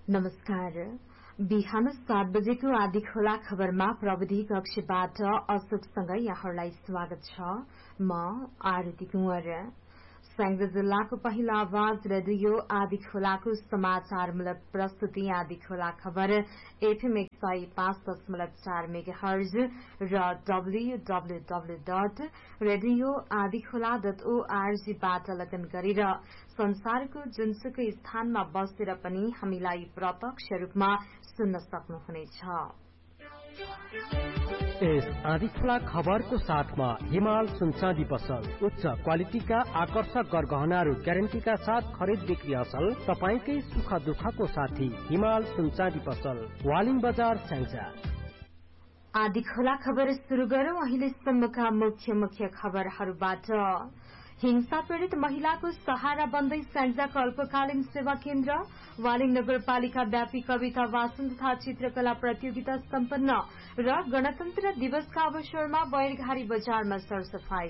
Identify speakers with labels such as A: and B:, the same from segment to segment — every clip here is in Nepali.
A: नमस्कार। बिहान 7 बजेको आदि खोला खबरमा प्रविधि कक्षबाट अशोकसँगै यहाँहरूलाई स्वागत छ। म आरती कुँवर। स्याङ्जा जिल्लाको पहिलो आवाज रेडियो आदि खोलाको समाचारमूलक प्रस्तुति आदि खोला खबर एफएम 105.4 मेगाहर्ज र www.radioadikhola.org बाट लगन गरेर संसारको जुनसुकै स्थानमा बसेर पनि हामीलाई प्रत्यक्ष रूपमा सुन्न सक्नुहुनेछ।
B: यस आदि खोला खबरको साथमा हिमाल सुनचाँदी पसल उच्च क्वालिटीका आकर्षक गरगहनाहरू ग्यारेन्टीका साथ खरिद बिक्री असल तपाईकै सुख दुःखको साथी हिमाल सुनचाँदी पसल वालिङ बजार स्याङ्जा।
A: आदि खोला खबर सुरु गरौं अहिलेसम्मका मुख्य खबरहरूबाट। हिंसा पीड़ित महिलाको सहारा बन्दै स्याङ्जाको अल्पकालीन सेवा केन्द्र, वालिङ नगरपालिका व्यापी कविता वाचन तथा चित्रकला प्रतियोगिता सम्पन्न र गणतन्त्र दिवसका अवसरमा बैरघारी बजारमा सरसफाई।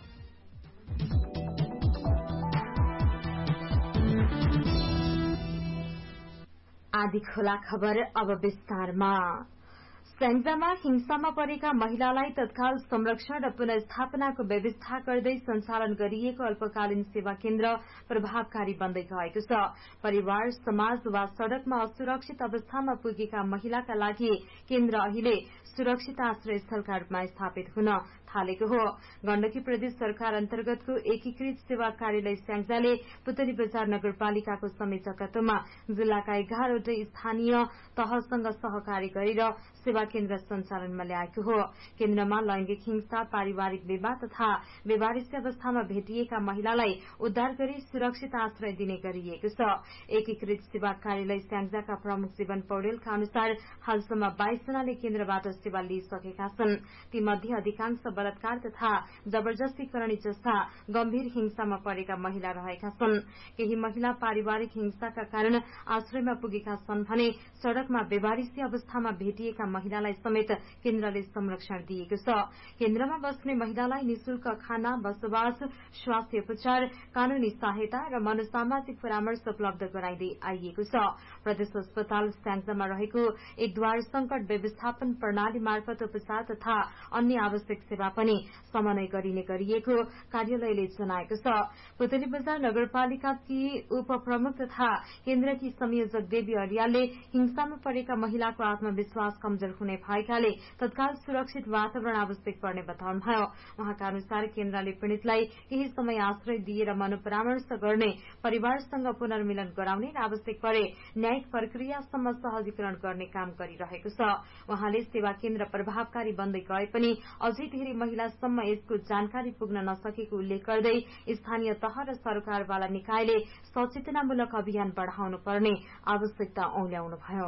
A: आदि खोला खबर अब विस्तारमा। स्याङ्जामा हिंसामा परेका महिलालाई तत्काल संरक्षण र पुनर्स्थापनाको व्यवस्था गर्दै सञ्चालन गरिएको अल्पकालीन सेवा केन्द्र प्रभावकारी बन्दै गएको छ। परिवार, समाज वा सड़कमा असुरक्षित अवस्थामा पुगेका महिलाका लागि केन्द्र अहिले सुरक्षित आश्रय स्थलका रूपमा स्थापित हुन थालेको हो। गण्डकी प्रदेश सरकार अन्तर्गतको एकीकृत सेवा कार्यालय स्याङ्जाले पुतली बजार नगरपालिकाको संयोजकत्वमा जिल्लाका 11वटै स्थानीय तहसँग सहकारी गरेर सेवा केन्द्र सञ्चालनमा ल्याएको हो। केन्द्रमा लैंगिक हिंसा, पारिवारिक विवाद तथा बेवारिसी अवस्थामा भेटिएका महिलालाई उद्धार गरी सुरक्षित आश्रय दिने गरिएको छ। एकीकृत सेवा कार्यालय स्याङ्जाका प्रमुख जीवन पौडेलका अनुसार हालसम्म 22 जनाले केन्द्रबाट सेवा लिइसकेका छन्। तीमध्ये अधिकांश बलात्कार तथा जबरजस्तीकरण जस्ता गम्भीर हिंसामा परेका महिला रहेका छन्। केही महिला पारिवारिक हिंसाका कारण आश्रयमा पुगेका छन् भने सड़कमा बेवारिसी अवस्थामा भेटिएका महिलालाई समेत केन्द्रले संरक्षण दिएको छ। केन्द्रमा बस्ने महिलालाई निशुल्क खाना, बसोबास, स्वास्थ्य उपचार, कानूनी सहायता र मनोसामाजिक परामर्श उपलब्ध गराइदै आइएको छ। प्रदेश अस्पताल स्याङ्जामा रहेको एक द्वार संकट व्यवस्थापन प्रणाली मार्फत उपचार तथा अन्य आवश्यक सेवा पनि समन्वय गरिने गरिएको कार्यालयले जनाएको छ। पुतली बजार नगरपालिकाकी उपप्रमुख तथा केन्द्रकी संयोजक देवी अर्यालले हिंसामा परेका महिलाको आत्मविश्वास कमजोर हुने भएकाले तत्काल सुरक्षित वातावरण आवश्यक पर्ने बताउनुभयो। उहाँका अनुसार केन्द्रले पीड़ितलाई केही समय आश्रय दिएर मनोपरामर्श गर्ने, परिवारसँग पुनर्मिलन गराउने र आवश्यक परे न्यायिक प्रक्रियासम्म सहजीकरण गर्ने काम गरिरहेको छ। उहाँले सेवा केन्द्र प्रभावकारी बन्दै गए पनि अझै धेरै महिलासम्म यसको जानकारी पुग्न नसकेको उल्लेख गर्दै स्थानीय तह र सरकारवाला निकायले सचेतनामूलक अभियान बढ़ाउनु पर्ने आवश्यकता औल्याउनुभयो।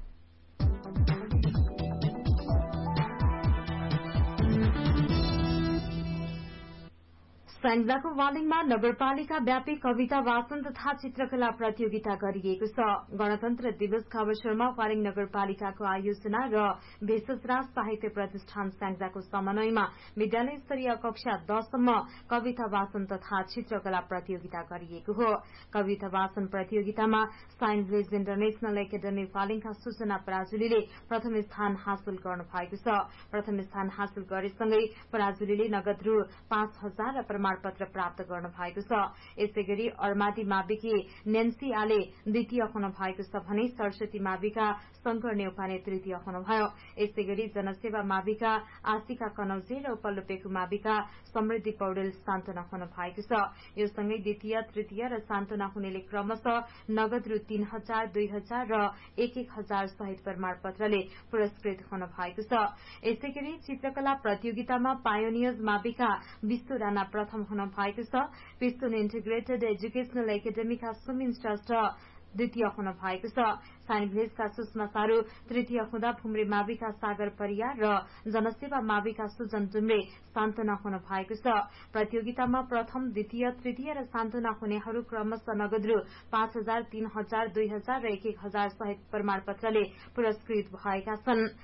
A: स्याङ्जाको वालिङमा नगरपालिका व्यापी कविता वाचन तथा चित्रकला प्रतियोगिता गरिएको छ। गणतन्त्र दिवसका अवसरमा वालिङ नगरपालिकाको आयोजना र भेषजराज साहित्य प्रतिष्ठान स्याङ्जाको समन्वयमा विद्यालय स्तरीय कक्षा 10 सम्म कविता वाचन तथा चित्रकला प्रतियोगिता गरिएको हो। कविता वाचन प्रतियोगितामा साइन भिलेज इन्टरनेशनल एकाडेमी वालिङका सूचना पराजुलीले प्रथम स्थान हासिल गर्नु भएको छ। प्रथम स्थान हासिल गरेसँगै पराजुलीले नगद रु 5,000 र प्रमाणपत्र प्राप्त गर्नु भएको छ। यसैगरी अर्मादी माविकी नेन्सी आले द्वितीय हुनु भएको छ भने सरस्वती माविका शंकर नेउपाने तृतीय हुनुभयो। यसैगरी जनसेवा माविका आशिका कनौजे र उपल्लोपेको माविका समृद्धि पौडेल सान्तना हुनु भएको छ। यो सँगै द्वितीय, तृतीय र सान्तना हुनेले क्रमशः नगद रु 3,000, 2,000 र 1,000 सहित प्रमाणपत्रले पुरस्कृत हुनु भएको छ। यसैगरी चित्रकला प्रतियोगितामा पायोनियर्स माविका विश्व राणा प्रथम हुनु भएको छ। पिस्तोन इन्टिग्रेटेड एजुकेशनल एकाडेमीका सुमिन श्रेष्ठ द्वितीय हुनु भएको छ। साइन भिलेजका सुषमा सारू तृतीय हुँदा भुम्रे माविका सागर परियार र जनसेवा माविका सुजन डुम्रे सान्तना हुनु भएको छ। प्रतियोगितामा प्रथम, द्वितीय, तृतीय र सान्तना हुनेहरू क्रमशः नगद रु 5,000, 3,000, 2,000 र 1,000 सहित प्रमाणपत्रले पुरस्कृत भएका छन्।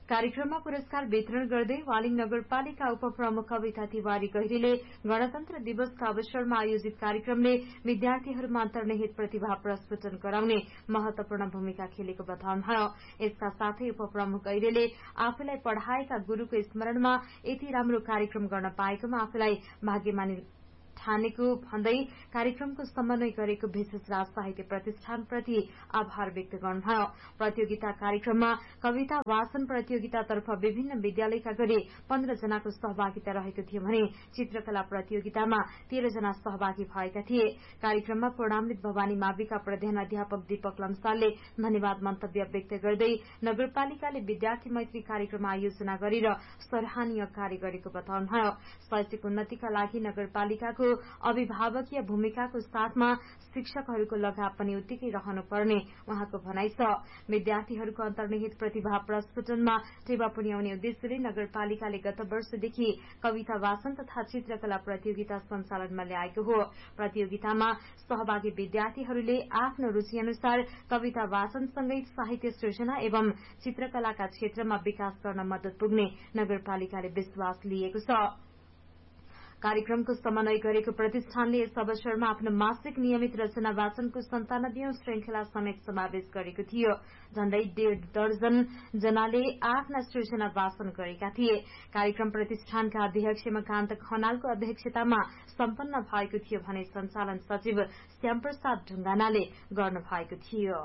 A: कार्यक्रममा पुरस्कार वितरण गर्दै वालिङ नगरपालिका उपप्रमुख कविता तिवारी गैरीले गणतन्त्र दिवसका अवसरमा आयोजित कार्यक्रमले विद्यार्थीहरूमा अन्तर्निहित प्रतिभा प्रस्फुटन गराउने महत्वपूर्ण भूमिका खेलेको बताउनुभयो। यसका साथै उपप्रमुख गैरीले आफूलाई पढ़ाएका गुरूको स्मरणमा यति राम्रो कार्यक्रम गर्न पाएकोमा आफूलाई भाग्यमानी ठानेको भन्दै कार्यक्रमको समन्वय गरेको विशेष राज साहित्य प्रतिष्ठानप्रति आभार व्यक्त गर्नुभयो। प्रतियोगिता कार्यक्रममा कविता वाचन प्रतियोगितातर्फ विभिन्न विद्यालयका गरी 15 जनाको सहभागिता रहेको थियो भने चित्रकला प्रतियोगितामा 13 जना सहभागी भएका थिए। कार्यक्रममा पूर्णामृत भवानी माविका प्रधान अध्यापक दीपक लम्सालले धन्यवाद मन्तव्य व्यक्त गर्दै नगरपालिकाले विद्यार्थी मैत्री कार्यक्रम आयोजना गरेर सराहनीय कार्य गरेको बताउनुभयो। शैक्षिक उन्नतिका लागि नगरपालिकाको अभिभावकीय भूमिकाको साथमा शिक्षकहरूको लगाव पनि उत्तिकै रहनुपर्ने उहाँको भनाइ छ। विद्यार्थीहरूको अन्तर्निहित प्रतिभा प्रस्फुटनमा टेवा पुर्याउने उद्देश्यले नगरपालिकाले गत वर्षदेखि कविता वाचन तथा चित्रकला प्रतियोगिता सञ्चालनमा ल्याएको हो। प्रतियोगितामा सहभागी विद्यार्थीहरूले आफ्नो रूचि अनुसार कविता वाचनसँगै साहित्य सृजना एवं चित्रकलाका क्षेत्रमा विकास गर्न मद्दत पुग्ने नगरपालिकाले विश्वास लिएको छ। कार्यक्रमको समन्वय गरेको प्रतिष्ठानले यस अवसरमा आफ्नो मासिक नियमित रचना वाचनको 97औं श्रृंखला समेत समावेश गरेको थियो। झण्डै 1.5 दर्जन जनाले आफ्ना सृजना वाचन गरेका थिए। कार्यक्रम प्रतिष्ठानका अध्यक्ष मकान्त खनालको अध्यक्षतामा सम्पन्न भएको थियो भने सञ्चालन सचिव श्यामप्रसाद ढुङ्गानाले गर्नु भएको थियो।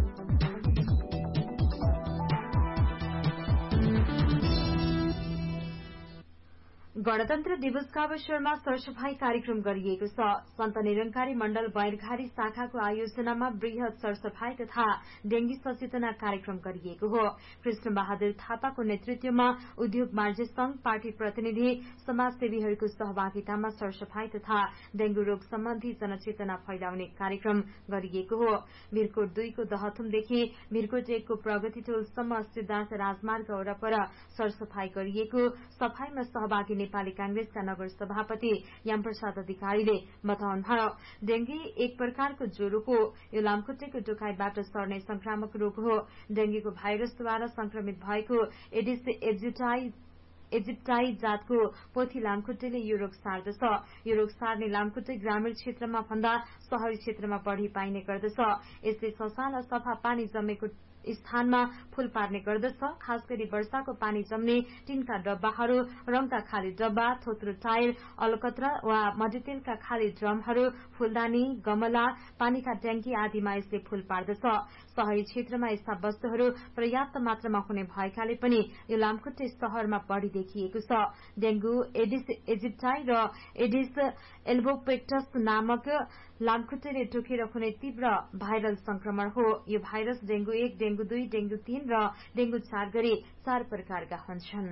A: गणतन्त्र दिवसका अवसरमा सरसफाई कार्यक्रम गरिएको छ। सन्त निरंकारी मण्डल बैरघारी शाखाको आयोजनामा वृहत सरसफाई तथा डेंगी सचेतना कार्यक्रम गरिएको हो। कृष्ण बहादुर थापाको नेतृत्वमा उद्योग वाणिज्य संघ, पार्टी प्रतिनिधि, समाजसेवीहरूको सहभागितामा सरसफाई तथा डेंगू रोग सम्बन्धी जनचेतना फैलाउने कार्यक्रम गरिएको हो। भिरकोट 2 को दहथुमदेखि भिरकोट 1 को प्रगति टोलसम्म सिद्धार्थ राजमार्ग वरपर सरसफाई गरिएको सफाईमा सहभागी नेपाली कांग्रेसका नगर सभापति यामप्रसाद अधिकारीले बताउनुभयो। डेंगी एक प्रकारको ज्वरो हो। यो लामखुट्टेको टोकाइबाट सर्ने संक्रामक रोग हो। डेंगीको भाइरसद्वारा संक्रमित भएको एडिस इजिप्टाई जातको पोथी लामखुट्टेले यो रोग सार्दछ। यो रोग सार्ने लामखुट्टे ग्रामीण क्षेत्रमा भन्दा शहरी क्षेत्रमा बढ़ी पाइने गर्दछ। यसले ससाना सफा पानी जमेको स्थानमा फूल पार्ने गर्दछ। खास गरी वर्षाको पानी जम्ने टिनका डब्बाहरू, रंगका खाली डब्बा, थोत्रो टायर, अलकत्रा वा मट्टीतेलका खाली ड्रमहरू, फूलदानी, गमला, पानीका ट्याङ्की आदिमा यसले फूल पार्दछ। शहरी क्षेत्रमा यस्ता वस्तुहरू पर्याप्त मात्रामा हुने भएकाले पनि यो लामखुट्टे शहरमा बढ़ी देखिएको छ। डेंगू एडिस इजिप्टाई र एडिस एल्बोपेक्टस नामक लामखुट्टेले टोकेर हुने तीव्र भाइरल संक्रमण हो। यो भाइरस डेंगू 1, डेंगू 2, डेंगू 3 र डेंगू 4 गरी 4 प्रकारका हुन्छन्।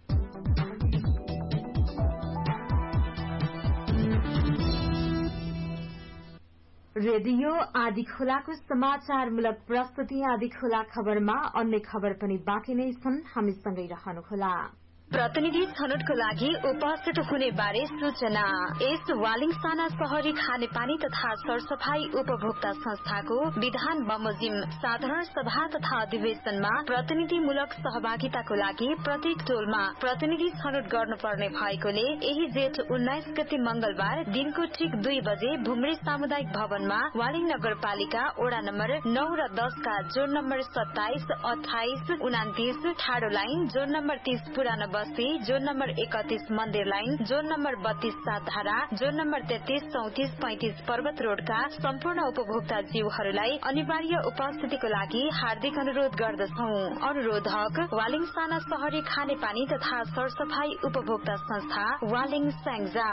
A: रेडियो आदि खोलाको समाचारमूलक प्रस्तुति आदि खोला खबरमा अन्य खबर पनि बाँकी नै छन्। हामीसँगै रहनुहोला।
C: प्रतिनिधि छनौटको लागि उपस्थित हुने बारे सूचना। यस वालिङ साना शहरी खानेपानी तथा सरसफाई उपभोक्ता संस्थाको विधान बमोजिम साधारण सभा तथा अधिवेशनमा प्रतिनिधिमूलक सहभागिताको लागि प्रत्येक टोलमा प्रतिनिधि छनौट गर्नुपर्ने भएकोले यही जेठ 19 गते मंगलबार दिनको ठीक 2 बजे भुमरी सामुदायिक भवनमा वालिङ नगरपालिका वडा नम्बर 9 र 10 का जोन नम्बर 27, 28, 29 ठाडो लाइन, जोन नम्बर 30 पुरानो बस्ती, जोन नम्बर 31 मन्दिर line, John number 32 Satdhara, John number 33, 34, 35 पर्वत रोडका सम्पूर्ण उपभोक्ता जीवहरूलाई अनिवार्य उपस्थितिको लागि हार्दिक अनुरोध गर्दछौं। अनुरोधक वालिङ साना शहरी खानेपानी तथा सरसफाई उपभोक्ता संस्था वालिङ स्याङ्जा।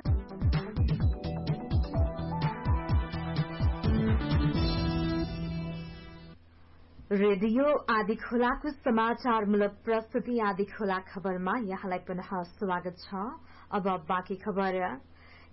A: रेडियो आदि खोलाको समाचारमूलक प्रस्तुति आदि खोला खबरमा यहाँलाई पुनः स्वागत छ। अब बाँकी खबर।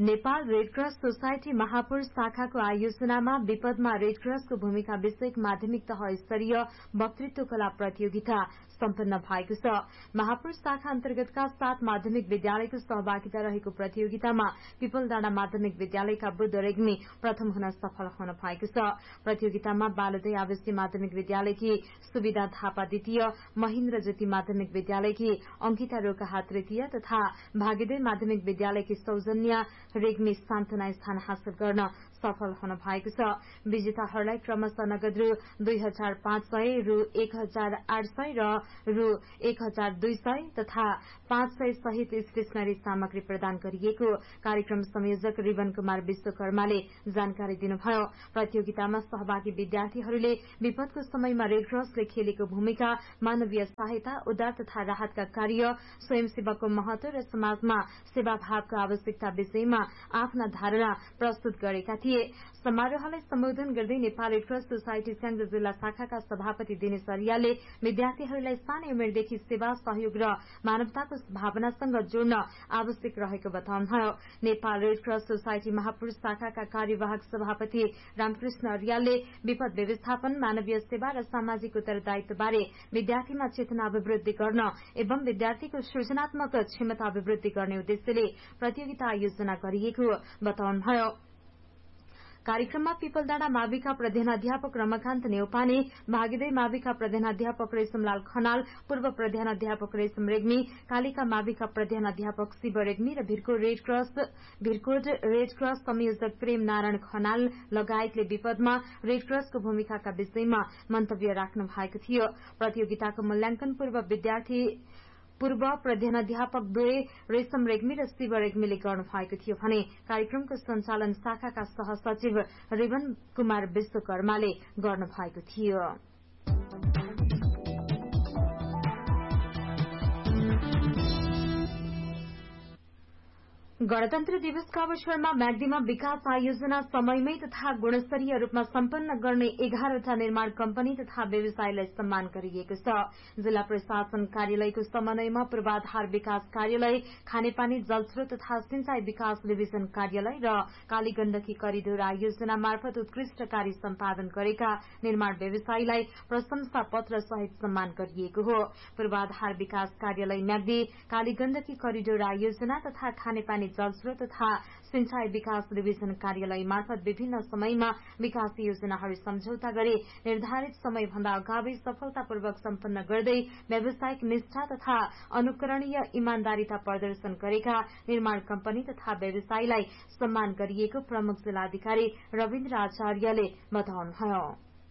A: नेपाल रेडक्रस सोसाइटी महापुर शाखाको आयोजनामा विपदमा रेडक्रसको भूमिका विषयक माध्यमिक तह स्तरीय वक्तृत्व कला प्रतियोगिता सम्पन्न भएको छ। महापुर शाखा अन्तर्गतका 7 माध्यमिक विद्यालयको सहभागिता रहेको प्रतियोगितामा पिपलडाँडा माध्यमिक विद्यालयका बुद्ध रेग्मी प्रथम हुन सफल हुन भएको छ। प्रतियोगितामा बालोदय आवासीय माध्यमिक विद्यालयकी सुविधा थापा द्वितीय, महेन्द्र ज्योति माध्यमिक विद्यालयकी अंकिता रोकाहा तृतीय तथा भागीदय माध्यमिक विद्यालयकी सौजन्या रेग्मी सान्तना स्थान हासिल गर्न सफल हुन भएको छ। विजेताहरूलाई क्रमशः नगद रु 2500, रु 1800 र रु 1200 तथा 500 सहित स्टेशनरी सामग्री प्रदान गरिएको कार्यक्रम संयोजक रिबन कुमार विश्वकर्माले जानकारी दिनुभयो। प्रतियोगितामा सहभागी विद्यार्थीहरूले विपदको समयमा रेडक्रसले खेलेको भूमिका, मानवीय सहायता, उद्धार तथा राहतका कार्य, स्वयंसेवाको महत्व र समाजमा सेवाभावको आवश्यकता विषयमा आफ्ना धारणा प्रस्तुत गरेका थिए। समारोहलाई सम्बोधन गर्दै नेपाल रेडक्रस सोसाइटी स्याङ्जा जिल्ला शाखाका सभापति दिनेश अर्यालले विद्यार्थीहरूलाई सानै उमेरदेखि सेवा, सहयोग र मानवताको भावनासँग जोड्न आवश्यक रहेको बताउनुभयो। नेपाल रेडक्रस सोसाइटी महापुर शाखाका कार्यवाहक सभापति रामकृष्ण अर्यालले विपद व्यवस्थापन, मानवीय सेवा र सामाजिक उत्तरदायित्वबारे विद्यार्थीमा चेतना अभिवृद्धि गर्न एवं विद्यार्थीको सृजनात्मक क्षमता अभिवृद्धि गर्ने उद्देश्यले प्रतियोगिता आयोजना गरिएको बताउनुभयो। कार्यक्रममा पिपलडाँडा माविका प्रधानाध्यापक रमाकान्त नेउपाने, भागीदय माविका प्रधानाध्यापक रेशमलाल खनाल, पूर्व प्रधानाध्यापक रेशम रेग्मी, कालिका माविका प्रधानाध्यापक शिव रेग्मी र भिरकोट रेडक्रस संयोजक प्रेम नारायण खनाल लगायतले विपदमा रेडक्रसको भूमिकाका विषयमा मन्तव्य राख्नु भएको थियो। प्रतियोगिताको मूल्याङ्कन पूर्व प्रधानाध्यापक द्वय रेशम रेग्मी र शिव रेग्मीले गर्नु भएको थियो भने कार्यक्रमको सञ्चालन शाखाका सहसचिव रिबन कुमार विश्वकर्माले गर्नु भएको थियो। गणतन्त्र दिवसका अवसरमा म्याग्दीमा विकास आयोजना समयमै तथा गुणस्तरीय रूपमा सम्पन्न गर्ने 11वटा निर्माण कम्पनी तथा व्यवसायलाई सम्मान गरिएको छ। जिल्ला प्रशासन कार्यालयको समन्वयमा पूर्वाधार विकास कार्यालय, खानेपानी जलस्रोत तथा सिंचाई विकास डिभिजन कार्यालय र कालीगण्डकी करिडोर आयोजना मार्फत उत्कृष्ट कार्य सम्पादन गरेका निर्माण व्यवसायीलाई प्रशंसा पत्र सहित सम्मान गरिएको हो। पूर्वाधार विकास कार्यालय म्याग्दी, कालीगण्डकी करिडोर आयोजना तथा खानेपानी जलस्रोत तथा सिंचाई विकास डिभिजन कार्यालय मार्फत विभिन्न समयमा विकास योजनाहरू सम्झौता गरी निर्धारित समयभन्दा अगावै सफलतापूर्वक सम्पन्न गर्दै व्यावसायिक निष्ठा तथा अनुकरणीय इमान्दारिता प्रदर्शन गरेका निर्माण कम्पनी तथा व्यवसायीलाई सम्मान गरिएको प्रमुख जिल्लाधिकारी रविन्द्र आचार्यले बताउनुभयो।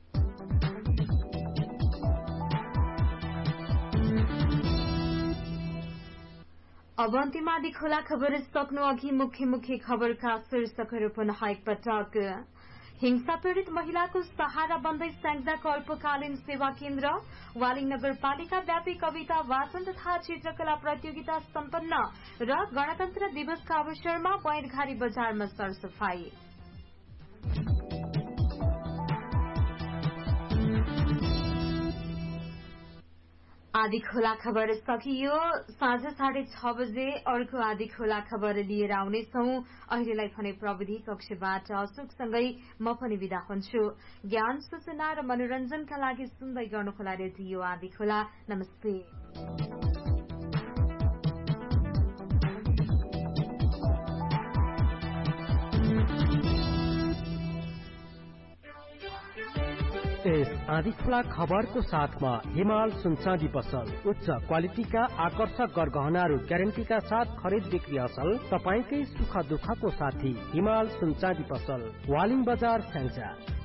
A: अब अन्तिम आदि खोला खबर सक्नु अघि मुख्य खबरका शीर्षकहरू पुनः एकपटक। हिंसा पीड़ित महिलाको सहारा बन्दै स्याङ्जाको अल्पकालीन सेवा केन्द्र, वालिङ नगरपालिका व्यापी कविता वाचन तथा चित्रकला प्रतियोगिता सम्पन्न र गणतन्त्र दिवसका अवसरमा बैरघारी बजारमा सरसफाई। आदि खोला खबर सकियो। साँझ 6:30 बजे अर्को आदि खोला खबर लिएर आउनेछौं। अहिलेलाई भने प्रविधि कक्षबाट अशोकसँगै म पनि विदा हुन्छु। ज्ञान, सूचना र मनोरञ्जनका लागि सुन्दै गर्नुहोला रेडियो आदि खोला। नमस्ते।
B: यस आदि खोला खबरको साथमा हिमाल सुनचाँदी पसल, उच्च क्वालिटीका आकर्षक गरगहनाहरू ग्यारेन्टीका साथ खरिद बिक्री असल, तपाईकै सुख दुःखको साथी हिमाल सुनचाँदी पसल, वालिङ बजार स्याङ्जा।